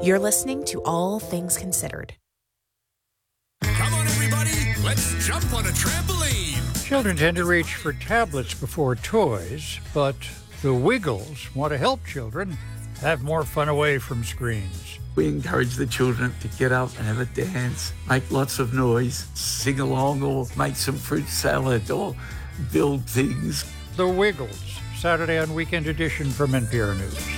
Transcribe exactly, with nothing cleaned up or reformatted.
You're listening to All Things Considered. Come on, everybody. Let's jump on a trampoline. Children tend to reach for tablets before toys, but the Wiggles want to help children have more fun away from screens. We encourage the children to get up and have a dance, make lots of noise, sing along or make some fruit salad or build things. The Wiggles, Saturday on Weekend Edition from N P R News.